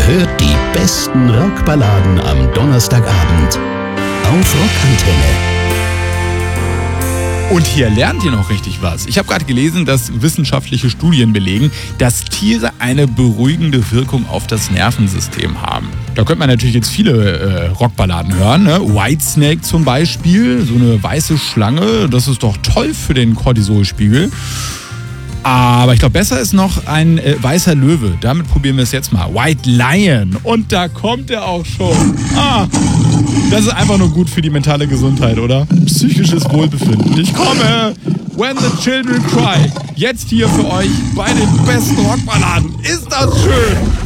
Ihr hört die besten Rockballaden am Donnerstagabend auf Rockantenne. Und hier lernt ihr noch richtig was. Ich habe gerade gelesen, dass wissenschaftliche Studien belegen, dass Tiere eine beruhigende Wirkung auf das Nervensystem haben. Da könnte man natürlich jetzt viele Rockballaden hören, ne? Whitesnake zum Beispiel, so eine weiße Schlange, das ist doch toll für den Cortisolspiegel. Aber ich glaube, besser ist noch ein weißer Löwe. Damit probieren wir es jetzt mal. White Lion. Und da kommt er auch schon. Das ist einfach nur gut für die mentale Gesundheit, oder? Psychisches Wohlbefinden. Ich komme. When the Children Cry. Jetzt hier für euch bei den besten Rockballaden. Ist das schön?